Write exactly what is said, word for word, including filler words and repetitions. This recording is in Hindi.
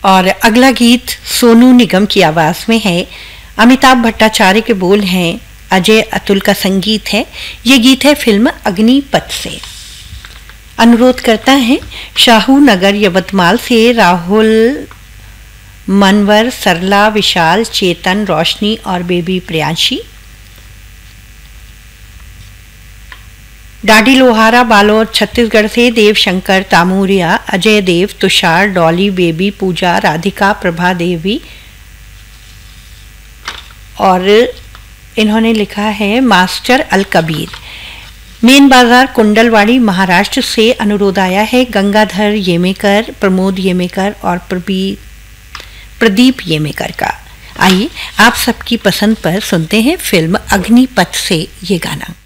और अगला गीत सोनू निगम की आवाज में है। अमिताभ भट्टाचार्य के बोल हैं, अजय अतुल का संगीत है। ये गीत है फिल्म अग्निपथ से। अनुरोध करता है शाहू नगर यवतमाल से राहुल, मनवर, सरला, विशाल, चेतन, रोशनी और बेबी प्रियांशी। डाडी लोहारा बालोद छत्तीसगढ़ से देव शंकर तामूरिया, अजय देव, तुषार, डॉली, बेबी, पूजा, राधिका, प्रभा देवी और इन्होंने लिखा है मास्टर अल कबीर। मेन बाजार कुंडलवाड़ी महाराष्ट्र से अनुरोध आया है गंगाधर येमेकर, प्रमोद येमेकर और प्रदीप येमेकर का। आइए आप सबकी पसंद पर सुनते हैं फिल्म अग्निपथ से ये गाना।